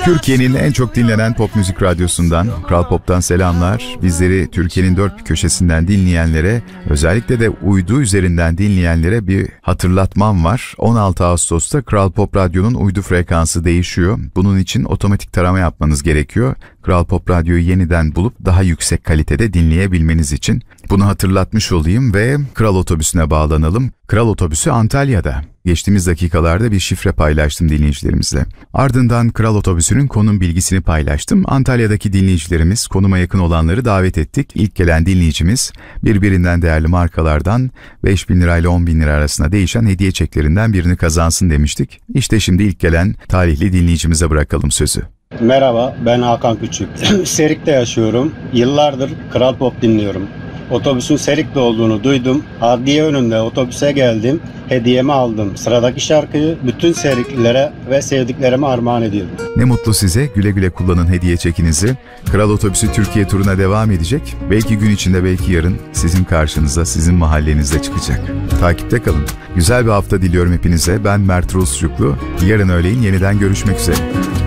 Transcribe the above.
Türkiye'nin en çok dinlenen pop müzik radyosundan, Kral Pop'tan selamlar. Bizleri Türkiye'nin dört bir köşesinden dinleyenlere, özellikle de uydu üzerinden dinleyenlere bir hatırlatmam var. 16 Ağustos'ta Kral Pop Radyo'nun uydu frekansı değişiyor. Bunun için otomatik tarama yapmanız gerekiyor. Kral Pop Radyo'yu yeniden bulup daha yüksek kalitede dinleyebilmeniz için. Bunu hatırlatmış olayım ve Kral Otobüsü'ne bağlanalım. Kral Otobüsü Antalya'da. Geçtiğimiz dakikalarda bir şifre paylaştım dinleyicilerimizle. Ardından Kral Otobüsü'nün konum bilgisini paylaştım. Antalya'daki dinleyicilerimiz, konuma yakın olanları davet ettik. İlk gelen dinleyicimiz birbirinden değerli markalardan 5.000 lirayla 10.000 lira arasında değişen hediye çeklerinden birini kazansın demiştik. İşte şimdi ilk gelen talihli dinleyicimize bırakalım sözü. Merhaba, ben Hakan Küçük. Serik'te yaşıyorum. Yıllardır Kral Pop dinliyorum. Otobüsün Serik'te olduğunu duydum. Adliye önünde otobüse geldim. Hediyemi aldım. Sıradaki şarkıyı bütün Seriklilere ve sevdiklerime armağan ediyorum. Ne mutlu size. Güle güle kullanın hediye çekinizi. Kral Otobüsü Türkiye turuna devam edecek. Belki gün içinde, belki yarın sizin karşınıza, sizin mahallenizde çıkacak. Takipte kalın. Güzel bir hafta diliyorum hepinize. Ben Mert Rusçuklu. Yarın öğleyin yeniden görüşmek üzere.